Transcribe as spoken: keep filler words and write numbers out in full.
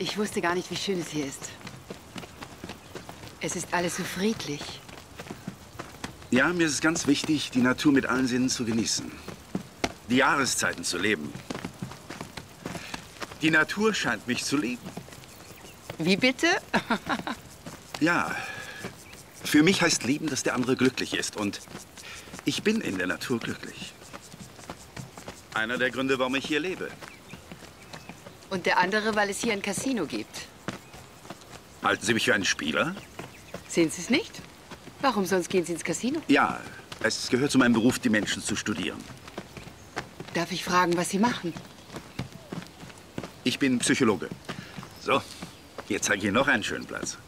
Ich wusste gar nicht, wie schön es hier ist. Es ist alles so friedlich. Ja, mir ist es ganz wichtig, die Natur mit allen Sinnen zu genießen. Die Jahreszeiten zu leben. Die Natur scheint mich zu lieben. Wie bitte? Ja, für mich heißt lieben, dass der andere glücklich ist. Und ich bin in der Natur glücklich. Einer der Gründe, warum ich hier lebe. Und der andere, weil es hier ein Casino gibt. Halten Sie mich für einen Spieler? Sehen Sie es nicht? Warum sonst gehen Sie ins Casino? Ja, es gehört zu meinem Beruf, die Menschen zu studieren. Darf ich fragen, was Sie machen? Ich bin Psychologe. So, jetzt zeige ich Ihnen noch einen schönen Platz.